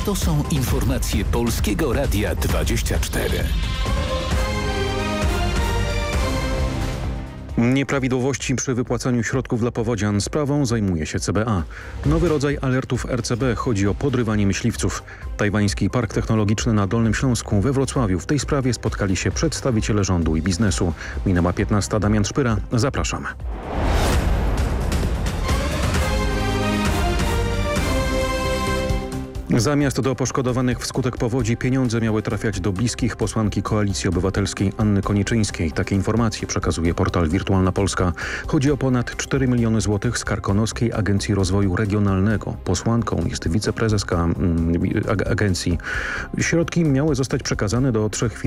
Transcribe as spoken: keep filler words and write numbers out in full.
To są informacje Polskiego Radia dwadzieścia cztery. Nieprawidłowości przy wypłacaniu środków dla powodzian. Sprawą zajmuje się C B A. Nowy rodzaj alertów R C B. Chodzi o podrywanie myśliwców. Tajwański Park Technologiczny na Dolnym Śląsku we Wrocławiu. W tej sprawie spotkali się przedstawiciele rządu i biznesu. Minęła piętnasta. Damian Szpyra. Zapraszam. Zamiast do poszkodowanych wskutek powodzi pieniądze miały trafiać do bliskich posłanki Koalicji Obywatelskiej Anny Koniczyńskiej. Takie informacje przekazuje portal Wirtualna Polska. Chodzi o ponad cztery miliony złotych z Karkonoskiej Agencji Rozwoju Regionalnego. Posłanką jest wiceprezeska mm, agencji. Środki miały zostać przekazane do trzech firm